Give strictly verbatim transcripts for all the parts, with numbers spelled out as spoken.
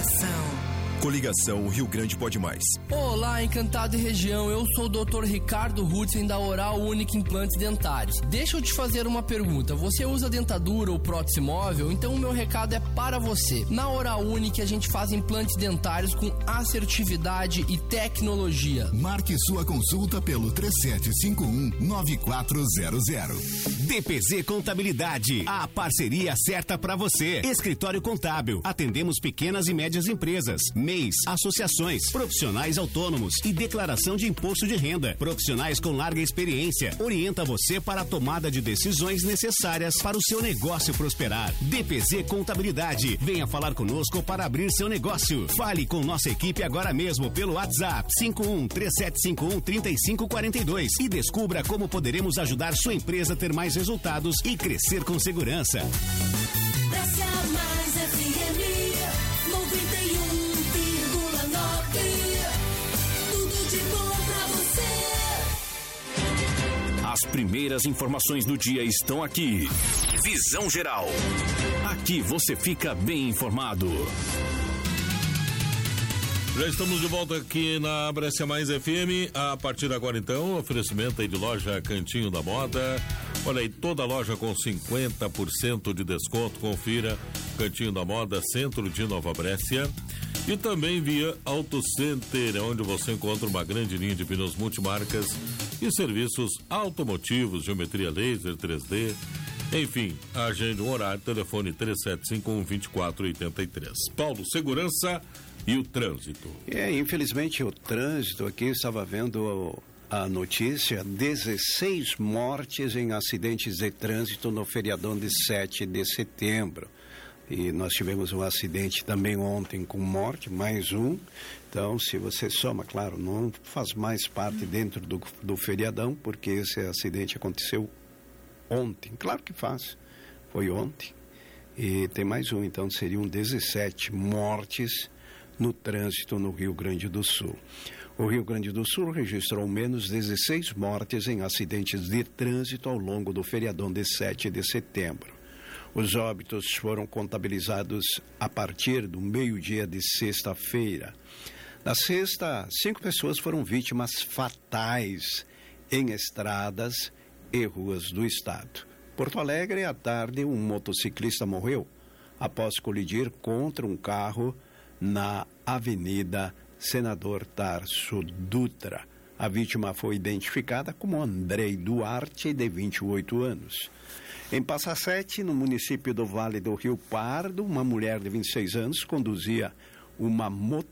Coligação. Coligação Rio Grande Pode Mais. Olá, encantado e região. Eu sou o doutor Ricardo Hutzen da Oral Unique Implantes Dentários. Deixa eu te fazer uma pergunta. Você usa dentadura ou prótese móvel? Então o meu recado é para você. Na Oral Unique a gente faz implantes dentários com assertividade e tecnologia. Marque sua consulta pelo três sete cinco um, nove quatro zero zero. D P Z Contabilidade, a parceria certa para você. Escritório Contábil, atendemos pequenas e médias empresas, M E Is, associações, profissionais autônomos e declaração de imposto de renda. Profissionais com larga experiência, orienta você para a tomada de decisões necessárias para o seu negócio prosperar. D P Z Contabilidade, venha falar conosco para abrir seu negócio. Fale com nossa equipe agora mesmo pelo WhatsApp cinco um três sete cinco um, três cinco quatro dois e descubra como poderemos ajudar sua empresa a ter mais resultados e crescer com segurança. Desce a Mais F M noventa e um vírgula nove. Tudo de bom pra você. As primeiras informações do dia estão aqui. Visão Geral. Aqui você fica bem informado. Já estamos de volta aqui na Brescia Mais F M. A partir de agora, então, oferecimento aí de loja Cantinho da Moda. Olha aí, toda loja com cinquenta por cento de desconto. Confira Cantinho da Moda, centro de Nova Brécia. E também via Auto Center, onde você encontra uma grande linha de pneus multimarcas e serviços automotivos, geometria laser, três D. Enfim, agende um horário, telefone três sete cinco um, dois quatro oito três. Paulo, segurança e o trânsito. É, infelizmente o trânsito aqui, estava vendo a notícia, dezesseis mortes em acidentes de trânsito no feriadão de sete de setembro. E nós tivemos um acidente também ontem com morte, mais um. Então, se você soma, claro, não faz mais parte dentro do, do feriadão, porque esse acidente aconteceu ontem. Claro que faz, foi ontem. E tem mais um, então seriam dezessete mortes no trânsito no Rio Grande do Sul. O Rio Grande do Sul registrou menos dezesseis mortes em acidentes de trânsito ao longo do feriadão de sete de setembro. Os óbitos foram contabilizados a partir do meio-dia de sexta-feira. Na sexta, cinco pessoas foram vítimas fatais em estradas e ruas do estado. Porto Alegre, à tarde, um motociclista morreu após colidir contra um carro na Avenida Senador Tarso Dutra. A vítima foi identificada como Andrei Duarte, de vinte e oito anos. Em Passa Sete, no município do Vale do Rio Pardo, uma mulher de vinte e seis anos conduzia uma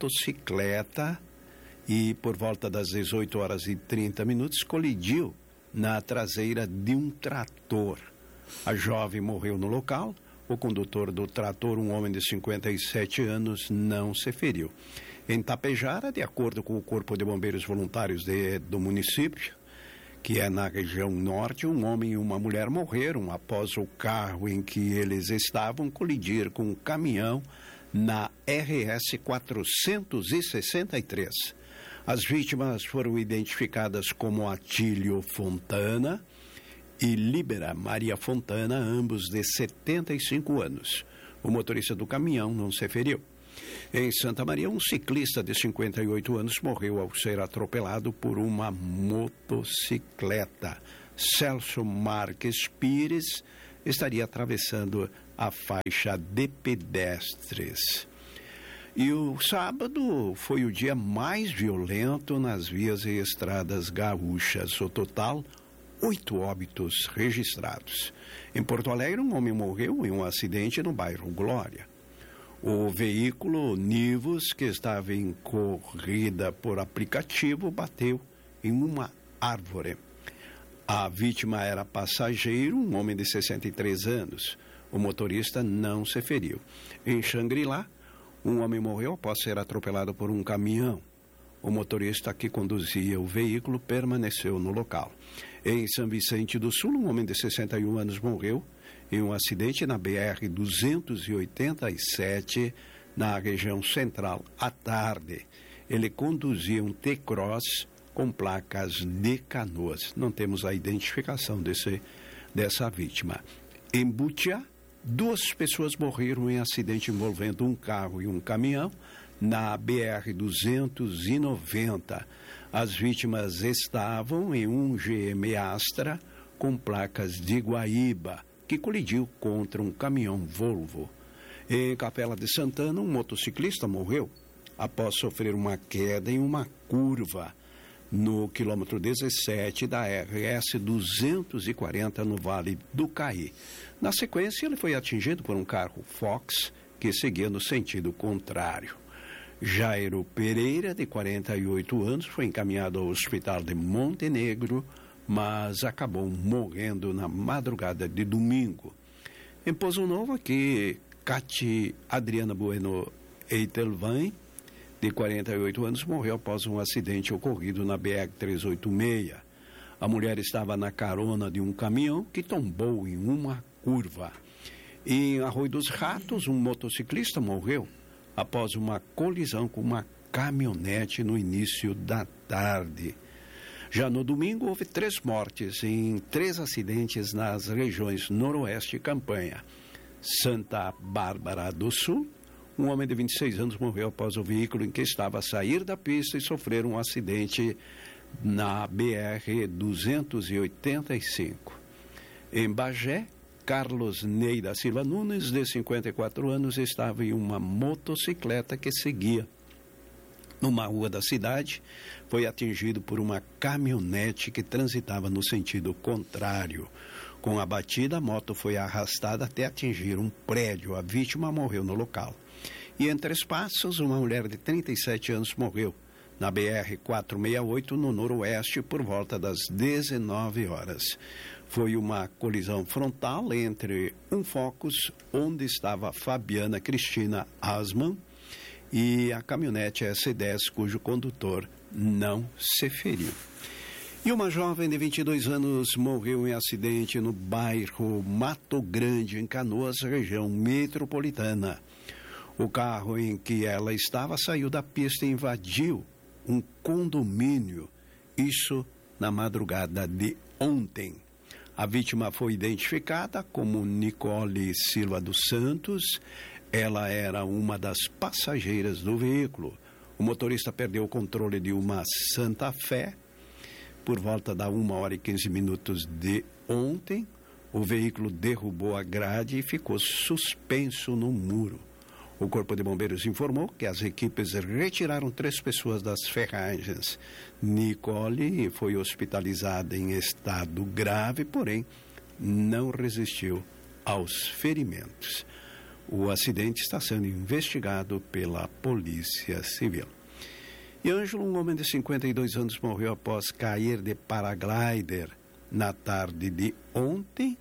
motocicleta e, por volta das dezoito horas e trinta minutos, colidiu na traseira de um trator. A jovem morreu no local. O condutor do trator, um homem de cinquenta e sete anos, não se feriu. Em Tapejara, de acordo com o Corpo de Bombeiros Voluntários de, do município, que é na região norte, um homem e uma mulher morreram após o carro em que eles estavam colidir com um caminhão na R S quatrocentos e sessenta e três. As vítimas foram identificadas como Atílio Fontana e Líbera Maria Fontana, ambos de setenta e cinco anos. O motorista do caminhão não se feriu. Em Santa Maria, um ciclista de cinquenta e oito anos morreu ao ser atropelado por uma motocicleta. Celso Marques Pires estaria atravessando a faixa de pedestres. E o sábado foi o dia mais violento nas vias e estradas gaúchas. O total, oito óbitos registrados. Em Porto Alegre, um homem morreu em um acidente no bairro Glória. O veículo Nivus, que estava em corrida por aplicativo, bateu em uma árvore. A vítima era passageiro, um homem de sessenta e três anos. O motorista não se feriu. Em Xangri-Lá, um homem morreu após ser atropelado por um caminhão. O motorista que conduzia o veículo permaneceu no local. Em São Vicente do Sul, um homem de sessenta e um anos morreu em um acidente na B R duzentos e oitenta e sete, na região central, à tarde. Ele conduzia um T-Cross com placas de Canoas. Não temos a identificação desse, dessa vítima. Em Butiá, Duas pessoas morreram em acidente envolvendo um carro e um caminhão na B R duzentos e noventa. As vítimas estavam em um G M Astra com placas de Guaíba, que colidiu contra um caminhão Volvo. Em Capela de Santana, um motociclista morreu após sofrer uma queda em uma curva no quilômetro dezessete da R S duzentos e quarenta no Vale do Caí. Na sequência, ele foi atingido por um carro Fox que seguia no sentido contrário. Jairo Pereira, de quarenta e oito anos, foi encaminhado ao hospital de Montenegro, mas acabou morrendo na madrugada de domingo. Em Pozo Novo, aqui, Cati Adriana Bueno Eitelvan, de quarenta e oito anos, morreu após um acidente ocorrido na B R trezentos e oitenta e seis. A mulher estava na carona de um caminhão que tombou em uma curva. Em Arroio dos Ratos, um motociclista morreu após uma colisão com uma caminhonete no início da tarde. Já no domingo, houve três mortes em três acidentes nas regiões Noroeste e Campanha. Santa Bárbara do Sul, um homem de vinte e seis anos morreu após o veículo em que estava a sair da pista e sofrer um acidente na B R duzentos e oitenta e cinco. Em Bagé, Carlos Ney da Silva Nunes, de cinquenta e quatro anos, estava em uma motocicleta que seguia numa rua da cidade. Foi atingido por uma caminhonete que transitava no sentido contrário. Com a batida, a moto foi arrastada até atingir um prédio. A vítima morreu no local. E em Três Passos, uma mulher de trinta e sete anos morreu na B R quatrocentos e sessenta e oito, no Noroeste, por volta das dezenove horas. Foi uma colisão frontal entre um Focus, onde estava Fabiana Cristina Asman, e a caminhonete S dez, cujo condutor não se feriu. E uma jovem de vinte e dois anos morreu em acidente no bairro Mato Grande, em Canoas, região metropolitana. O carro em que ela estava saiu da pista e invadiu um condomínio, isso na madrugada de ontem. A vítima foi identificada como Nicole Silva dos Santos. Ela era uma das passageiras do veículo. O motorista perdeu o controle de uma Santa Fé por volta da uma hora e quinze minutos de ontem. O veículo derrubou a grade e ficou suspenso no muro. O Corpo de Bombeiros informou que as equipes retiraram três pessoas das ferragens. Nicole foi hospitalizada em estado grave, porém não resistiu aos ferimentos. O acidente está sendo investigado pela Polícia Civil. E Ângelo, um homem de cinquenta e dois anos, morreu após cair de paraglider na tarde de ontem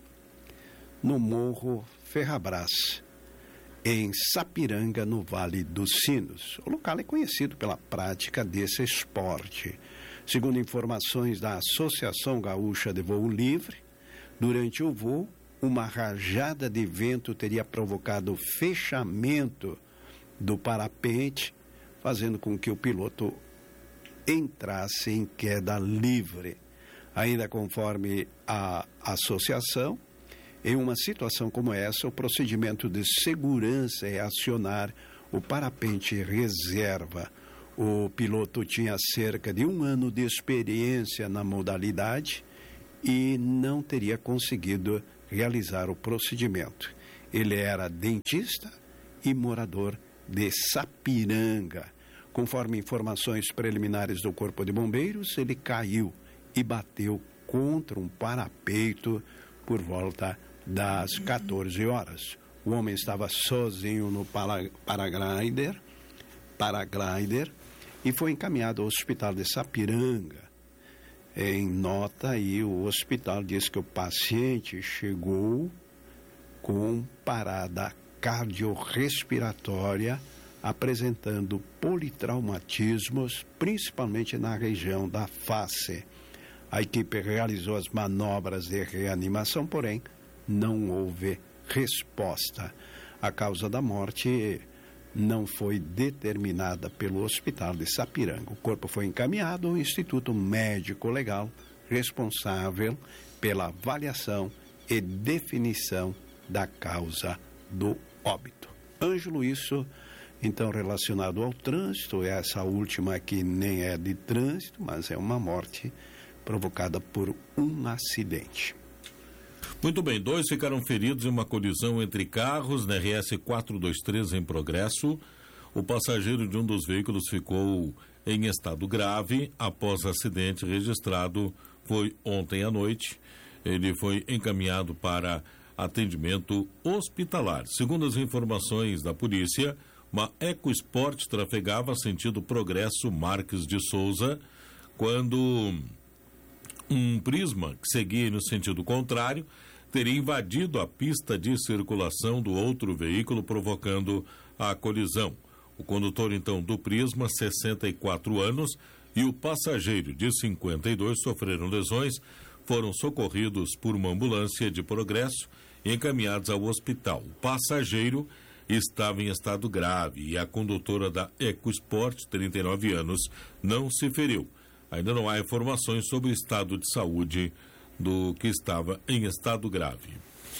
no Morro Ferrabras, em Sapiranga, no Vale dos Sinos. O local é conhecido pela prática desse esporte. Segundo informações da Associação Gaúcha de Voo Livre, durante o voo, uma rajada de vento teria provocado o fechamento do parapente, fazendo com que o piloto entrasse em queda livre. Ainda conforme a associação, em uma situação como essa, o procedimento de segurança é acionar o parapente reserva. O piloto tinha cerca de um ano de experiência na modalidade e não teria conseguido realizar o procedimento. Ele era dentista e morador de Sapiranga. Conforme informações preliminares do Corpo de Bombeiros, ele caiu e bateu contra um parapeito por volta das quatorze horas. O homem estava sozinho no para, paraglider, paraglider e foi encaminhado ao hospital de Sapiranga. Em nota aí, o hospital diz que o paciente chegou com parada cardiorrespiratória, apresentando politraumatismos, principalmente na região da face. A equipe realizou as manobras de reanimação, porém não houve resposta. A causa da morte não foi determinada pelo Hospital de Sapiranga. O corpo foi encaminhado ao Instituto Médico Legal, responsável pela avaliação e definição da causa do óbito. Ângelo, isso então relacionado ao trânsito, essa última aqui nem é de trânsito, mas é uma morte provocada por um acidente. Muito bem, dois ficaram feridos em uma colisão entre carros na R S quatrocentos e vinte e três em Progresso. O passageiro de um dos veículos ficou em estado grave após acidente registrado, foi ontem à noite. Ele foi encaminhado para atendimento hospitalar. Segundo as informações da polícia, uma EcoSport trafegava sentido Progresso Marques de Souza, quando um Prisma, que seguia no sentido contrário, teria invadido a pista de circulação do outro veículo, provocando a colisão. O condutor, então, do Prisma, sessenta e quatro anos, e o passageiro, de cinquenta e dois, sofreram lesões, foram socorridos por uma ambulância de Progresso e encaminhados ao hospital. O passageiro estava em estado grave e a condutora da EcoSport, trinta e nove anos, não se feriu. Ainda não há informações sobre o estado de saúde do que estava em estado grave.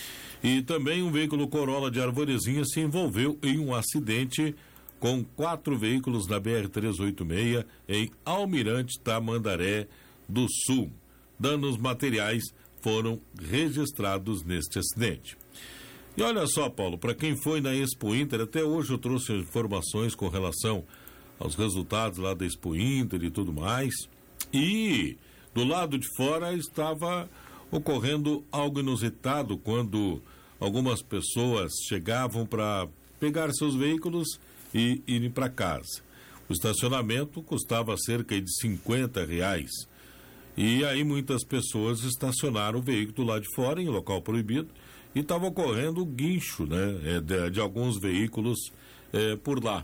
E também um veículo Corolla de Arvorezinha se envolveu em um acidente com quatro veículos na B R trezentos e oitenta e seis em Almirante Tamandaré do Sul. Danos materiais foram registrados neste acidente. E olha só, Paulo, para quem foi na Expo Inter, até hoje eu trouxe informações com relação aos resultados lá da Expo Inter e tudo mais. E do lado de fora estava ocorrendo algo inusitado quando algumas pessoas chegavam para pegar seus veículos e irem para casa. O estacionamento custava cerca de cinquenta reais. E aí muitas pessoas estacionaram o veículo lá de fora, em local proibido, e estava ocorrendo o guincho, né, de, de alguns veículos é, por lá.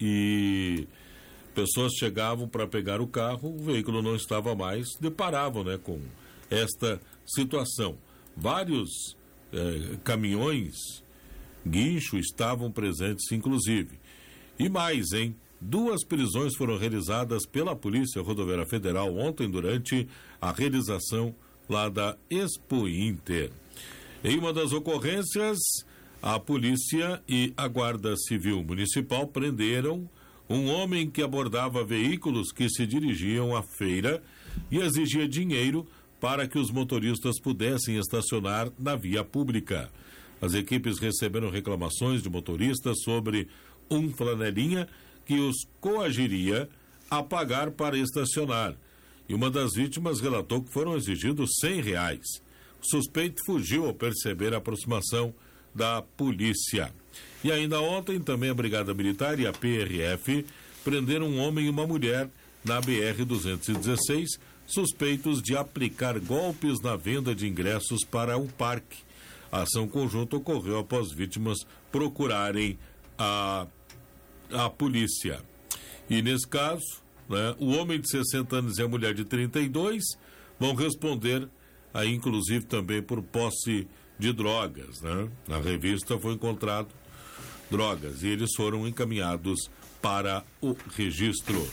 E pessoas chegavam para pegar o carro, o veículo não estava mais, deparavam, né, com esta situação. Vários é, caminhões guincho estavam presentes, inclusive. E mais, hein? Duas prisões foram realizadas pela Polícia Rodoviária Federal ontem durante a realização lá da Expo Inter. Em uma das ocorrências, a polícia e a Guarda Civil Municipal prenderam um homem que abordava veículos que se dirigiam à feira e exigia dinheiro para que os motoristas pudessem estacionar na via pública. As equipes receberam reclamações de motoristas sobre um flanelinha que os coagiria a pagar para estacionar. E uma das vítimas relatou que foram exigidos cem reais. O suspeito fugiu ao perceber a aproximação da polícia. E ainda ontem, também a Brigada Militar e a P R F prenderam um homem e uma mulher na B R duzentos e dezesseis, suspeitos de aplicar golpes na venda de ingressos para um parque. A ação conjunta ocorreu após vítimas procurarem a, a polícia. E nesse caso, né, o homem de sessenta anos e a mulher de trinta e dois vão responder, aí inclusive também por posse de drogas, né? Na revista foi encontrado drogas e eles foram encaminhados para o registro.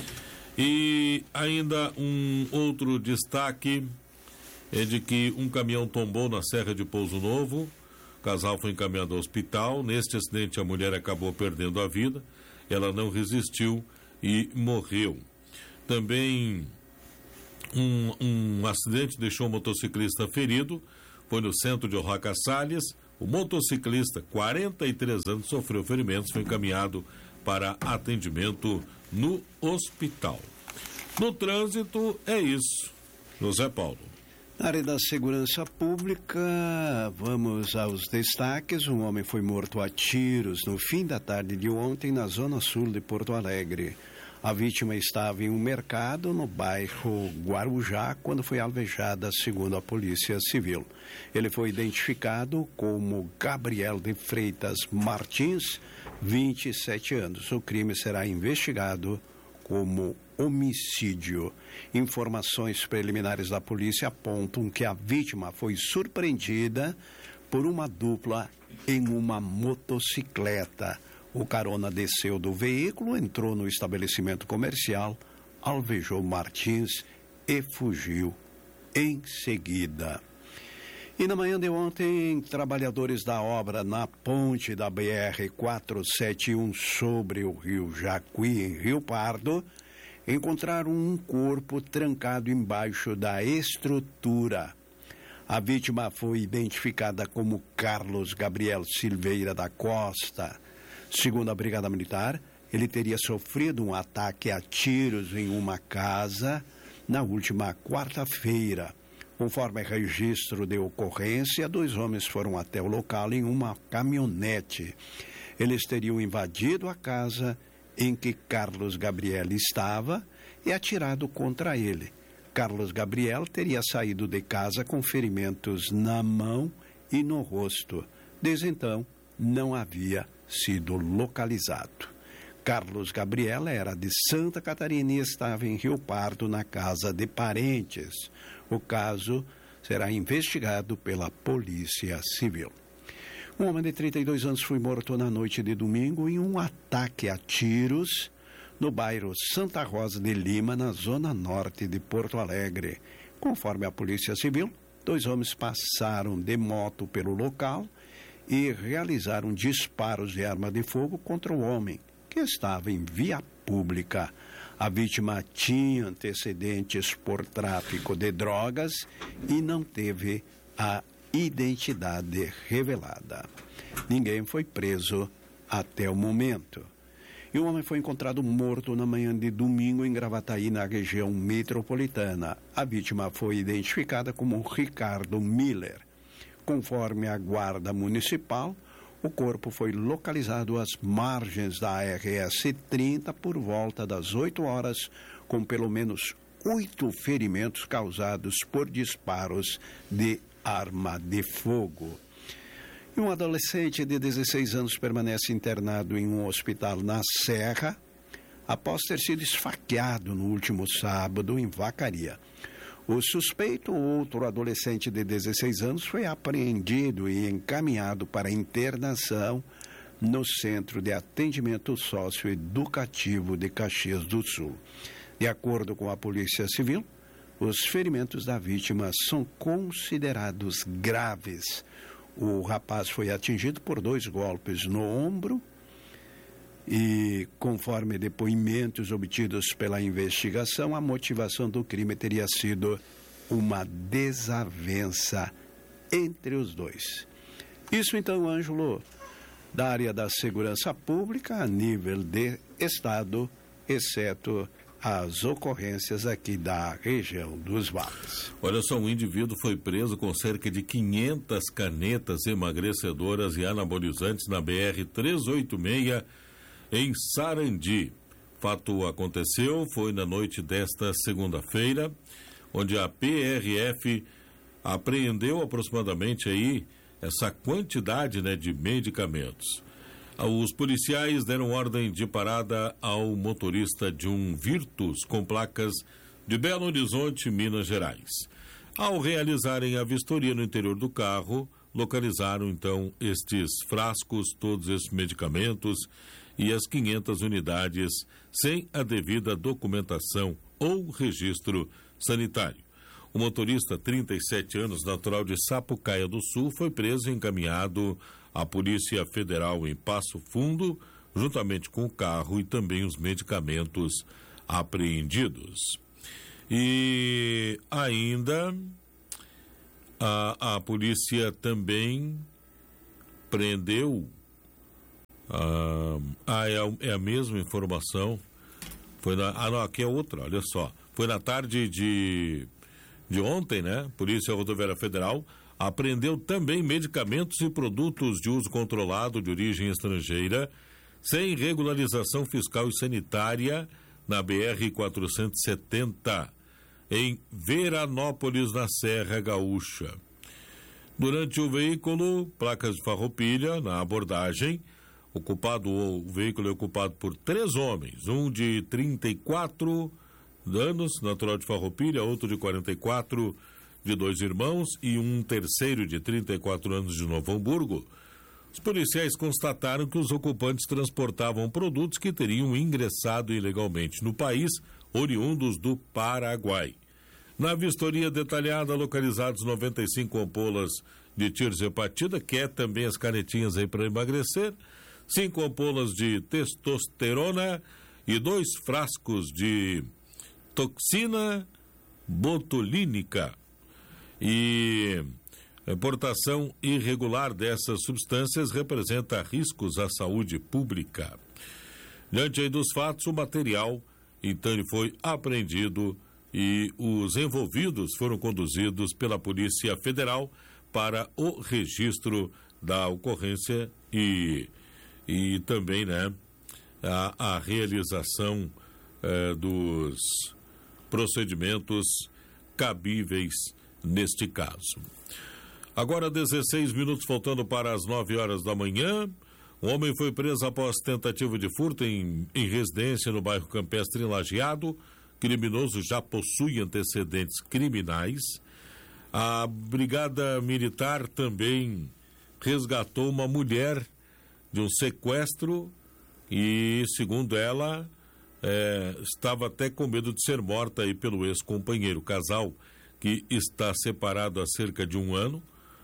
E ainda um outro destaque é de que um caminhão tombou na Serra de Pouso Novo. O casal foi encaminhado ao hospital. Neste acidente, a mulher acabou perdendo a vida. Ela não resistiu e morreu. Também um, um acidente deixou um motociclista ferido. Foi no centro de Roca Salles. O motociclista, quarenta e três anos, sofreu ferimentos. Foi encaminhado para atendimento no hospital. No trânsito, é isso. José Paulo. Na área da segurança pública, vamos aos destaques. Um homem foi morto a tiros no fim da tarde de ontem na zona sul de Porto Alegre. A vítima estava em um mercado no bairro Guarujá quando foi alvejada, segundo a Polícia Civil. Ele foi identificado como Gabriel de Freitas Martins, vinte e sete anos. O crime será investigado como homicídio. Informações preliminares da polícia apontam que a vítima foi surpreendida por uma dupla em uma motocicleta. O carona desceu do veículo, entrou no estabelecimento comercial, alvejou Martins e fugiu em seguida. E na manhã de ontem, trabalhadores da obra na ponte da B R quatrocentos e setenta e um sobre o rio Jacuí, em Rio Pardo, encontraram um corpo trancado embaixo da estrutura. A vítima foi identificada como Carlos Gabriel Silveira da Costa. Segundo a Brigada Militar, ele teria sofrido um ataque a tiros em uma casa na última quarta-feira. Conforme registro de ocorrência, dois homens foram até o local em uma caminhonete. Eles teriam invadido a casa em que Carlos Gabriel estava e atirado contra ele. Carlos Gabriel teria saído de casa com ferimentos na mão e no rosto. Desde então, não havia sido localizado. Carlos Gabriel era de Santa Catarina e estava em Rio Pardo, na casa de parentes. O caso será investigado pela Polícia Civil. Um homem de trinta e dois anos foi morto na noite de domingo em um ataque a tiros no bairro Santa Rosa de Lima, na zona norte de Porto Alegre. Conforme a Polícia Civil, dois homens passaram de moto pelo local e realizaram disparos de arma de fogo contra o homem, que estava em via pública. A vítima tinha antecedentes por tráfico de drogas e não teve a identidade revelada. Ninguém foi preso até o momento. E o homem foi encontrado morto na manhã de domingo em Gravataí, na região metropolitana. A vítima foi identificada como Ricardo Miller. Conforme a Guarda Municipal, o corpo foi localizado às margens da R S trinta por volta das oito horas, com pelo menos oito ferimentos causados por disparos de arma de fogo. E um adolescente de dezesseis anos permanece internado em um hospital na Serra após ter sido esfaqueado no último sábado em Vacaria. O suspeito, outro adolescente de dezesseis anos, foi apreendido e encaminhado para internação no Centro de Atendimento Socioeducativo de Caxias do Sul. De acordo com a Polícia Civil, os ferimentos da vítima são considerados graves. O rapaz foi atingido por dois golpes no ombro e, conforme depoimentos obtidos pela investigação, a motivação do crime teria sido uma desavença entre os dois. Isso então, Ângelo, da área da segurança pública a nível de estado, exceto as ocorrências aqui da região dos vales. Olha só, um indivíduo foi preso com cerca de quinhentas canetas emagrecedoras e anabolizantes na B R trezentos e oitenta e seis em Sarandi. Fato aconteceu, foi na noite desta segunda-feira, onde a P R F apreendeu aproximadamente aí essa quantidade, né, de medicamentos. Os policiais deram ordem de parada ao motorista de um Virtus com placas de Belo Horizonte, Minas Gerais. Ao realizarem a vistoria no interior do carro, localizaram então estes frascos, todos esses medicamentos e as quinhentas unidades sem a devida documentação ou registro sanitário. O motorista, trinta e sete anos, natural de Sapucaia do Sul, foi preso e encaminhado à Polícia Federal em Passo Fundo, juntamente com o carro e também os medicamentos apreendidos. E ainda a, a polícia também prendeu, ah, ah é, a, é a mesma informação, foi na, ah não, aqui é outra, olha só, foi na tarde de... de ontem, né? Polícia Rodoviária Federal apreendeu também medicamentos e produtos de uso controlado de origem estrangeira sem regularização fiscal e sanitária na B R quatrocentos e setenta, em Veranópolis, na Serra Gaúcha. Durante o veículo, placas de Farroupilha, na abordagem, ocupado, o veículo é ocupado por três homens, um de trinta e quatro anos, natural de Farroupilha, outro de quarenta e quatro, de dois irmãos, e um terceiro de trinta e quatro anos de Novo Hamburgo. Os policiais constataram que os ocupantes transportavam produtos que teriam ingressado ilegalmente no país, oriundos do Paraguai. Na vistoria detalhada, localizados noventa e cinco ampolas de tirzepatida, que é também as canetinhas aí para emagrecer, cinco ampolas de testosterona e dois frascos de toxina botulínica. E a importação irregular dessas substâncias representa riscos à saúde pública. Diante aí dos fatos, o material, então, ele foi apreendido e os envolvidos foram conduzidos pela Polícia Federal para o registro da ocorrência e, e também, né, a, a realização eh, dos procedimentos cabíveis neste caso. Agora, dezesseis minutos faltando para as nove horas da manhã. Um homem foi preso após tentativa de furto em, em residência no bairro Campestre, em Lajeado. Criminoso já possui antecedentes criminais. A Brigada Militar também resgatou uma mulher de um sequestro e, segundo ela, é, estava até com medo de ser morta aí pelo ex-companheiro. O casal, que está separado há cerca de um ano,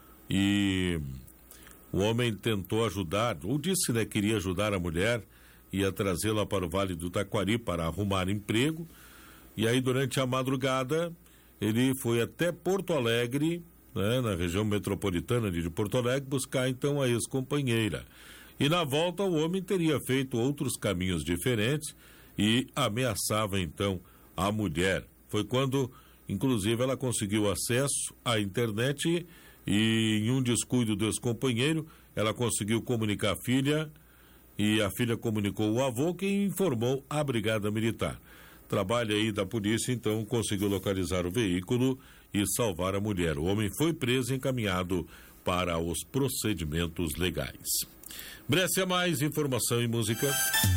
e o homem tentou ajudar, ou disse, né, que queria ajudar a mulher, ia trazê-la para o Vale do Taquari para arrumar emprego, e aí durante a madrugada ele foi até Porto Alegre, né, na região metropolitana de Porto Alegre, buscar então a ex-companheira. E na volta o homem teria feito outros caminhos diferentes e ameaçava então a mulher. Foi quando, inclusive, ela conseguiu acesso à internet e, em um descuido do ex-companheiro, ela conseguiu comunicar a filha e a filha comunicou o avô, que informou a Brigada Militar. Trabalho aí da polícia, então, conseguiu localizar o veículo e salvar a mulher. O homem foi preso e encaminhado para os procedimentos legais. Brescia Mais, informação e música.